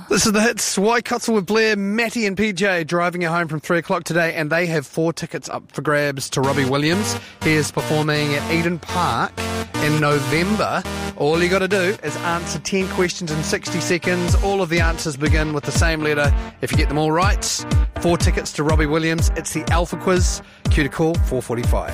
This is the hits. Waikato with Blair, Matty and PJ driving you home from 3 o'clock today, and they have 4 tickets up for grabs to Robbie Williams. He is performing at Eden Park in November. All you got to do is answer 10 questions in 60 seconds. All of the answers begin with the same letter. If you get them all right, 4 tickets to Robbie Williams. It's the Alpha Quiz. Cue to call 4:45.